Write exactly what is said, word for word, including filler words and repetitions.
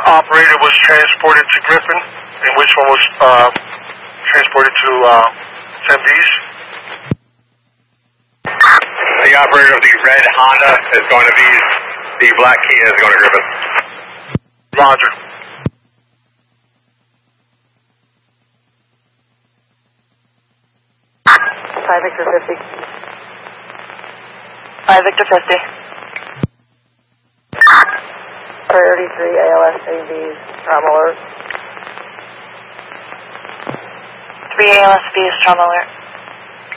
operator was transported to Griffin, and which one was uh, transported to uh, San B's? The operator of the red Honda is going to be, the black Kia is going to Griffin. Roger. five Victor fifty. five Victor fifty. Priority three A L S A Vs, trauma alert. three A L S Vs, trauma alert.